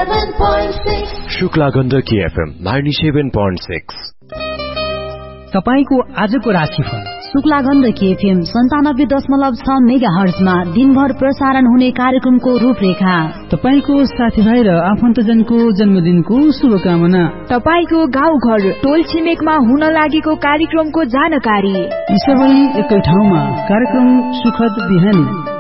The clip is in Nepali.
97.6 शुक्ला गण्डकी FM 97.6। तपाईको आजको राशिफल। शुक्ला गण्डकी FM 97.6 मेगाहर्जमा दिनभर प्रसारण हुने कार्यक्रमको रूपरेखा। तपाईको साथीभाइ र आफन्तजनको जन्मदिनको शुभकामना। तपाईको गाउँघर टोल छिमेकमा हुन लागेको कार्यक्रमको जानकारी। यी सबै एकै ठाउँमा कार्यक्रम सुखद बिहानी।